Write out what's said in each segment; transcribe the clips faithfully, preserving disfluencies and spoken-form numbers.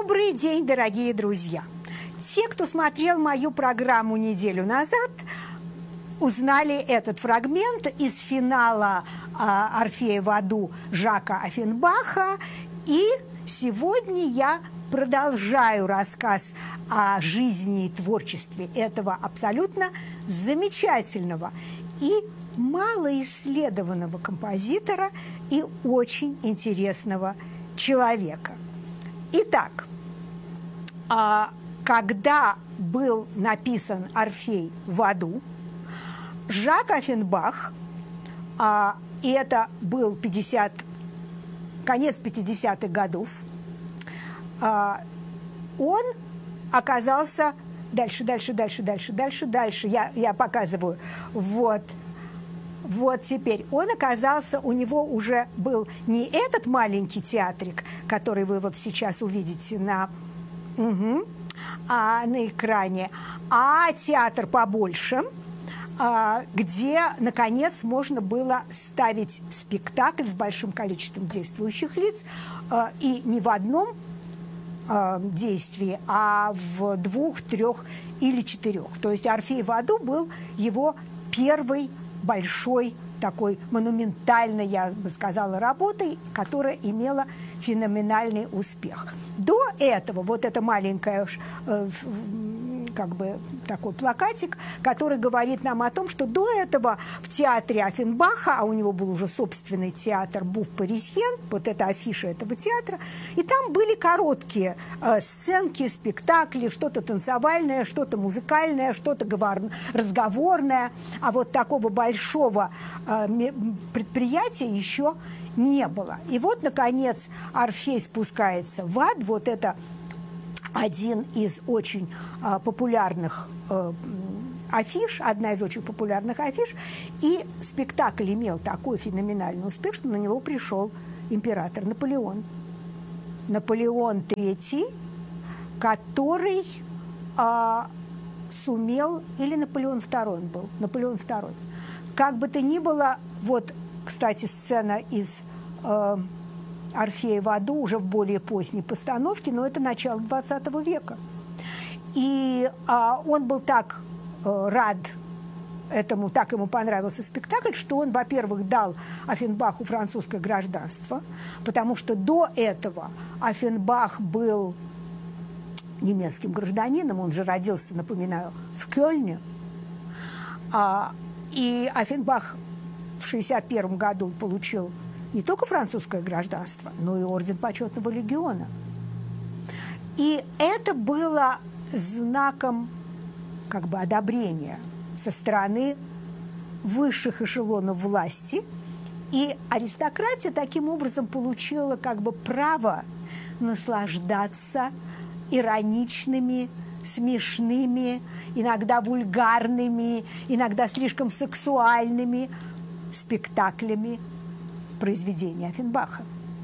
Добрый день, дорогие друзья! Те, кто смотрел мою программу неделю назад, узнали этот фрагмент из финала а, «Орфея в аду» Жака Оффенбаха. И сегодня я продолжаю рассказ о жизни и творчестве этого абсолютно замечательного и малоисследованного композитора и очень интересного человека. Итак, когда был написан «Орфей в аду», Жак Оффенбах, и это был пятьдесят, конец пятидесятых годов, он оказался дальше, дальше, дальше, дальше, дальше, дальше. Я, я показываю. Вот. Вот теперь. Он оказался, у него уже был не этот маленький театрик, который вы вот сейчас увидите на, угу, а, на экране, а театр побольше, а, где, наконец, можно было ставить спектакль с большим количеством действующих лиц, а, и не в одном а, действии, а в двух, трех или четырех. То есть «Орфей в аду» был его первый большой, такой монументальной, я бы сказала, работой, которая имела феноменальный успех. До этого вот это маленькое, э, как бы такой плакатик, который говорит нам о том, что до этого в театре Оффенбаха, а у него был уже собственный театр Буф Парисьен, вот это афиша этого театра, и там были короткие э, сценки, спектакли, что-то танцевальное, что-то музыкальное, что-то говор... разговорное, а вот такого большого э, предприятия еще не было. И вот, наконец, Орфей спускается в ад, вот это один из очень а, популярных а, афиш, одна из очень популярных афиш, и спектакль имел такой феноменальный успех, что на него пришел император Наполеон. Наполеон третий, который а, сумел, или Наполеон второй он был, Наполеон второй. Как бы то ни было, вот, кстати, сцена из а, «Орфея в аду» уже в более поздней постановке, но это начало двадцатого века. И а, он был так а, рад этому, так ему понравился спектакль, что он, во-первых, дал Оффенбаху французское гражданство, потому что до этого Оффенбах был немецким гражданином, он же родился, напоминаю, в Кёльне. А, и Оффенбах в шестьдесят первом году получил не только французское гражданство, но и орден почетного легиона. И это было знаком как бы одобрения со стороны высших эшелонов власти. И аристократия таким образом получила как бы право наслаждаться ироничными, смешными, иногда вульгарными, иногда слишком сексуальными спектаклями произведения Оффенбаха.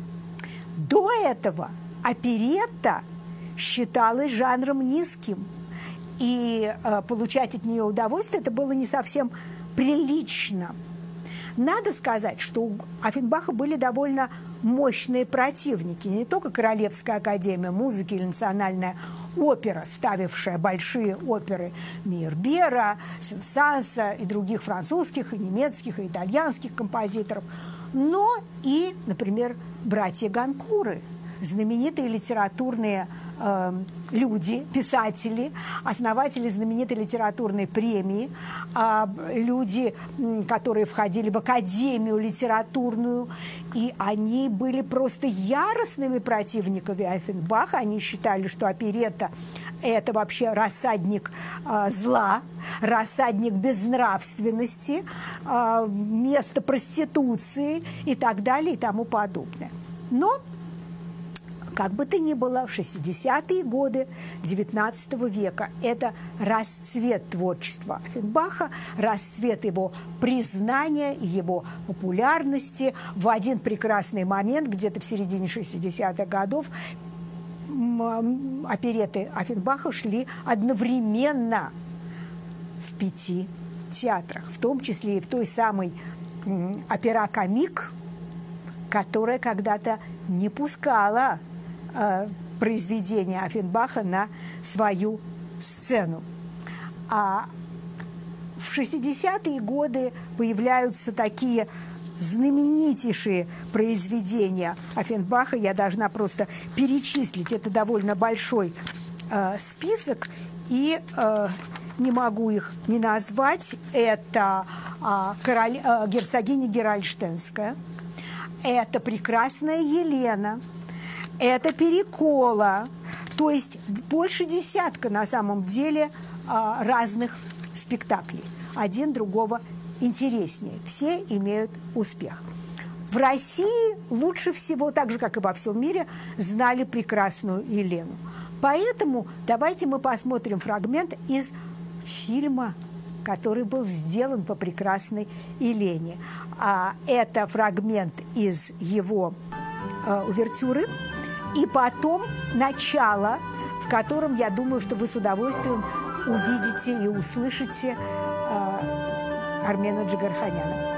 До этого оперетта считалась жанром низким, и э, получать от нее удовольствие это было не совсем прилично. Надо сказать, что у Оффенбаха были довольно мощные противники, не только Королевская академия музыки или Национальная опера, ставившая большие оперы Мейербера, Сен-Санса и других французских, и немецких, и итальянских композиторов, но и, например, братья Ганкуры, знаменитые литературные э, люди, писатели, основатели знаменитой литературной премии, э, люди, которые входили в Академию литературную, и они были просто яростными противниками Оффенбаха. Они считали, что оперетта – это вообще рассадник э, зла, рассадник безнравственности, э, место проституции и так далее и тому подобное. Но как бы то ни было, в шестидесятые годы девятнадцатого века это расцвет творчества Оффенбаха, расцвет его признания, его популярности. В один прекрасный момент, где-то в середине шестидесятых годов, оперетты Оффенбаха шли одновременно в пяти театрах, в том числе и в той самой опера-комик, которая когда-то не пускала э, произведение Оффенбаха на свою сцену. А в шестидесятые годы появляются такие знаменитейшие произведения Оффенбаха. Я должна просто перечислить. Это довольно большой э, список, и э, не могу их не назвать. Это э, король, э, герцогиня Герольштенская, это прекрасная Елена, это Перекола. То есть больше десятка на самом деле э, разных спектаклей. Один другого интереснее. Все имеют успех. В России лучше всего, так же, как и во всем мире, знали прекрасную Елену. Поэтому давайте мы посмотрим фрагмент из фильма, который был сделан по прекрасной Елене. А это фрагмент из его э, увертюры. И потом начало, в котором, я думаю, что вы с удовольствием увидите и услышите э, Армена Джигарханяна.